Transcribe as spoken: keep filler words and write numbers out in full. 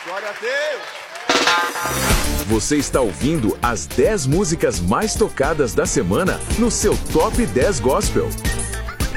Glória a Deus. Você está ouvindo as dez músicas mais tocadas da semana no seu Top dez Gospel.